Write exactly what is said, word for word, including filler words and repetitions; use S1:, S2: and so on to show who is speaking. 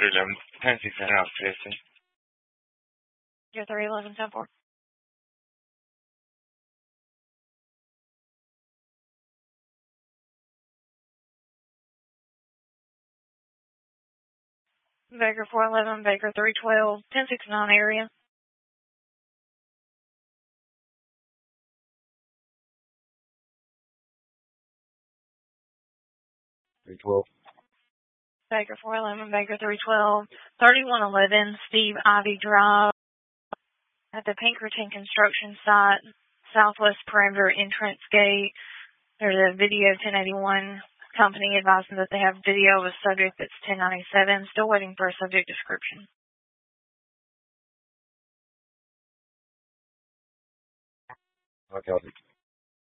S1: three eleven, ten six nine out, Jason.
S2: You're three eleven, ten four. Baker four eleven, Baker three twelve, ten six nine area.
S1: three twelve.
S2: Baker four eleven, Baker three twelve, thirty-one eleven, Steve Ivy Drive at the Pinkerton construction site, southwest perimeter entrance gate. There's a video ten eighty-one company advising that they have video of a subject that's ten ninety-seven. Still waiting for a subject description.
S1: Okay.